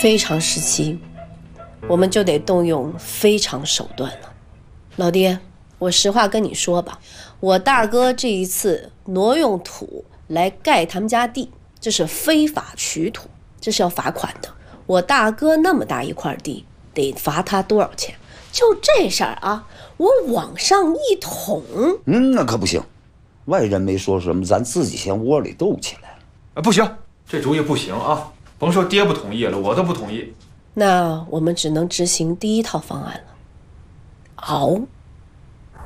非常时期，我们就得动用非常手段了。老爹，我实话跟你说吧，我大哥这一次挪用土来盖他们家地，这是非法取土，这是要罚款的。我大哥那么大一块地，得罚他多少钱？就这事儿啊，我往上一捅， 那可不行。外人没说什么，咱自己先窝里斗起来了。 不行，这主意不行啊！甭说爹不同意了，我都不同意。 那我们只能执行第一套方案了，熬。